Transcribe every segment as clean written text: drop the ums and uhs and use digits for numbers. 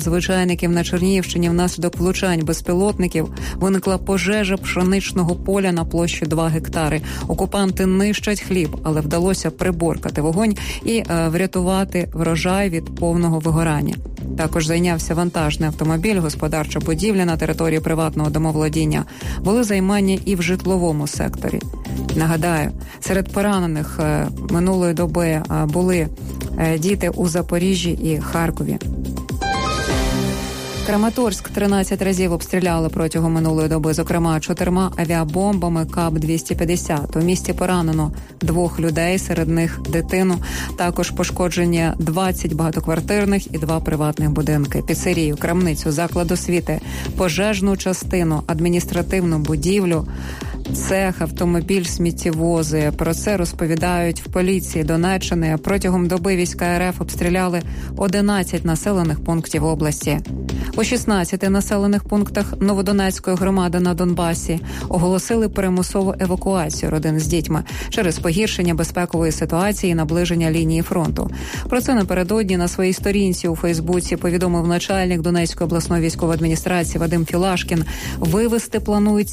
надзвичайників на Чернігівщині внаслідок влучань безпілотників виникла пожежа пшеничного поля на площі 2 гектари. Окупанти нищать хліб, але вдалося приборкати вогонь і врятувати врожай від повного вигорання. Також зайнявся вантажний автомобіль, господарча будівля на території приватного домоволодіння. Були займання і в житловому секторі. Нагадаю, серед поранених минулої доби були діти у Запоріжжі і Харкові. Краматорськ 13 разів обстріляли протягом минулої доби, зокрема 4 авіабомбами КАП-250. У місті поранено 2 людей, серед них дитину. Також пошкоджені 20 багатоквартирних і 2 приватних будинки, піцерію, крамницю, заклад освіти, пожежну частину, адміністративну будівлю, цех, автомобіль, сміттєвози. Про це розповідають в поліції Донеччини. Протягом доби війська РФ обстріляли 11 населених пунктів області. У 16 населених пунктах Новодонецької громади на Донбасі оголосили примусову евакуацію родин з дітьми через погіршення безпекової ситуації і наближення лінії фронту. Про це напередодні на своїй сторінці у Фейсбуці повідомив начальник Донецької обласної військової адміністрації Вадим Філашкін. Вивезти планують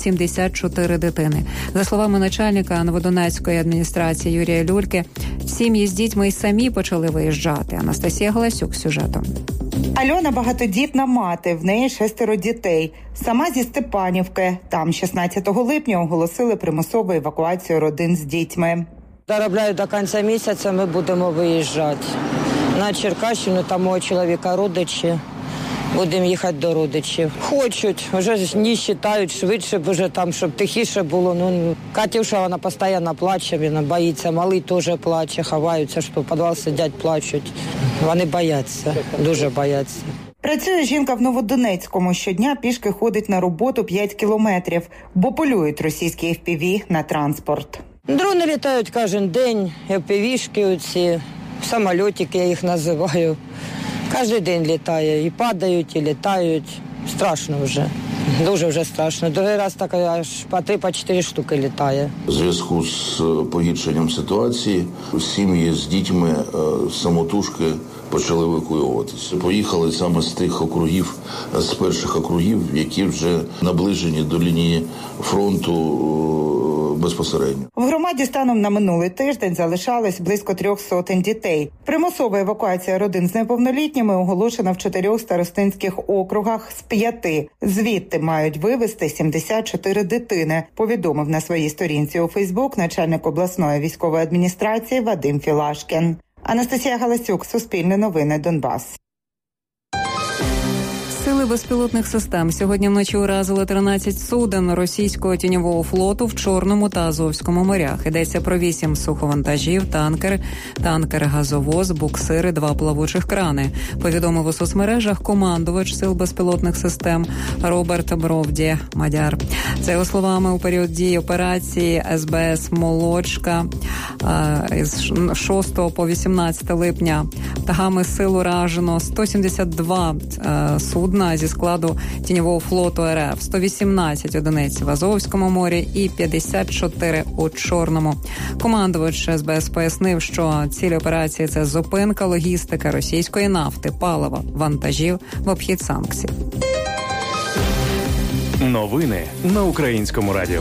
74 дитини. За словами начальника Новодонецької адміністрації Юрія Люльки, сім'ї з дітьми й самі почали виїжджати. Анастасія Галасюк з сюжетом. Альона багатодітна мати, в неї 6 дітей. Сама зі Степанівки. Там 16 липня оголосили примусову евакуацію родин з дітьми. Доробляю до кінця місяця, ми будемо виїжджати. На Черкащину, там мого чоловіка родичі. Будемо їхати до родичів. Хочуть, вже ж не вважають, швидше, вже там, щоб тихіше було. Ну, Катюша, вона постійно плаче, вона боїться, малий теж плаче, ховаються, що в підвал сидять, плачуть. Вони бояться, дуже бояться. Працює жінка в Новодонецькому. Щодня пішки ходить на роботу 5 кілометрів, бо полюють російські FPV на транспорт. Дрони літають кожен день, FPV-шки оці, самолітики, я їх називаю. Кожен день літає, і падають, і літають. Страшно вже. Дуже вже страшно. Другий раз так аж по 3-4 штуки літає. У зв'язку з погіршенням ситуації сім'ї з дітьми самотужки почали евакуюватися. Поїхали саме з тих округів, з перших округів, які вже наближені до лінії фронту безпосередньо. В громаді станом на минулий тиждень залишалось близько 300 дітей. Примусова евакуація родин з неповнолітніми оголошена в 4 старостинських округах з 5. Звідти мають вивезти 74 дитини, повідомив на своїй сторінці у Фейсбук начальник обласної військової адміністрації Вадим Філашкін. Анастасія Галасюк, Суспільне новини, Донбас. Сили безпілотних систем сьогодні вночі уразили 13 суден російського тіньового флоту в Чорному та Азовському морях. Йдеться про 8 суховантажів, танкер-газовоз, буксири, 2 плавучих крани. Повідомив у соцмережах командувач Сил безпілотних систем Роберт Бровді Мадяр. За його словами, у період дії операції СБС «Молочка» з 6 по 18 липня птахами сил уражено 172 судна зі складу тіньового флоту РФ, 118 одиниць в Азовському морі і 54 у Чорному. Командувач СБС пояснив, що ціль операції – це зупинка логістики російської нафти, палива, вантажів в обхід санкцій. Новини на Українському радіо.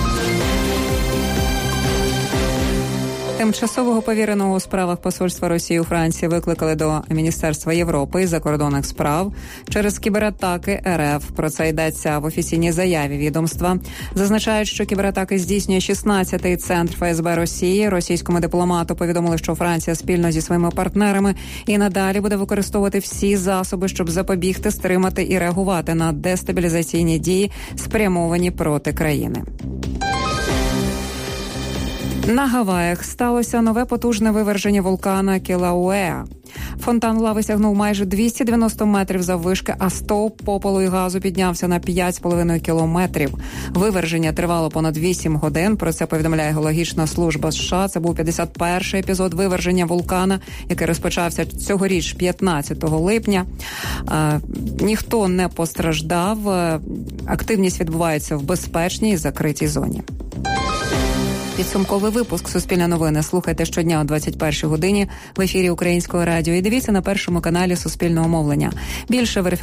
Тимчасового повіреного у справах посольства Росії у Франції викликали до Міністерства Європи і закордонних справ через кібератаки РФ. Про це йдеться в офіційній заяві відомства. Зазначають, що кібератаки здійснює 16-й центр ФСБ Росії. Російському дипломату повідомили, що Франція спільно зі своїми партнерами і надалі буде використовувати всі засоби, щоб запобігти, стримати і реагувати на дестабілізаційні дії, спрямовані проти країни. На Гаваях сталося нове потужне виверження вулкана Кілауеа. Фонтан лави сягнув майже 290 метрів заввишки, а стовп попелу і газу піднявся на 5,5 кілометрів. Виверження тривало понад 8 годин. Про це повідомляє Геологічна служба США. Це був 51-й епізод виверження вулкана, який розпочався цьогоріч 15 липня. Ніхто не постраждав. Активність відбувається в безпечній і закритій зоні. Підсумковий випуск «Суспільне новини» слухайте щодня о 21-й годині в ефірі Українського радіо і дивіться на першому каналі Суспільного мовлення. Більше